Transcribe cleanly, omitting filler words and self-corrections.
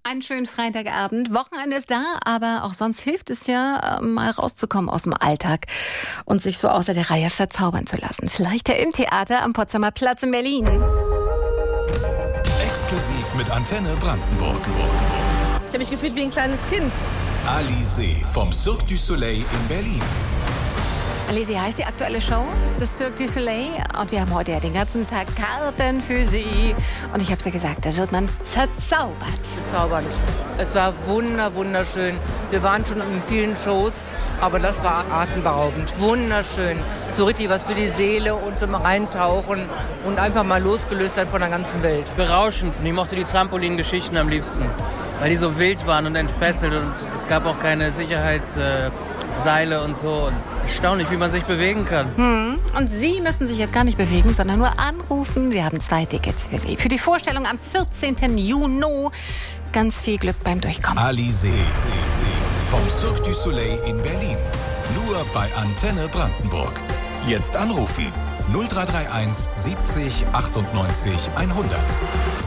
Einen schönen Freitagabend. Wochenende ist da, aber auch sonst hilft es ja, mal rauszukommen aus dem Alltag und sich so außer der Reihe verzaubern zu lassen. Vielleicht ja im Theater am Potsdamer Platz in Berlin. Exklusiv mit Antenne Brandenburg. Ich habe mich gefühlt wie ein kleines Kind. Alizée vom Cirque du Soleil in Berlin. Alizée heißt die aktuelle Show des Cirque du Soleil und wir haben heute ja den ganzen Tag Karten für Sie. Und ich habe es ja gesagt, da wird man verzaubert. Bezaubernd. Es war wunderschön. Wir waren schon in vielen Shows, aber das war atemberaubend. Wunderschön. So richtig was für die Seele und zum Reintauchen und einfach mal losgelöst sein von der ganzen Welt. Berauschend. Und ich mochte die Trampolin-Geschichten am liebsten, weil die so wild waren und entfesselt und es gab auch keine Sicherheitsseile und so. Und erstaunlich, wie man sich bewegen kann. Und Sie müssen sich jetzt gar nicht bewegen, sondern nur anrufen. Wir haben 2 Tickets für Sie. Für die Vorstellung am 14. Juni. Ganz viel Glück beim Durchkommen. Alizée vom Cirque du Soleil in Berlin. Nur bei Antenne Brandenburg. Jetzt anrufen. 0331 70 98 100.